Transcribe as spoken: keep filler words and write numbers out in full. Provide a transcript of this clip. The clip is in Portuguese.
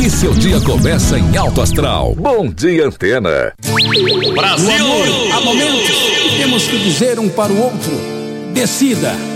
E seu dia começa em alto astral. Bom dia, Antena. Brasil! No amor, há momentos que temos que dizer um para o outro: decida.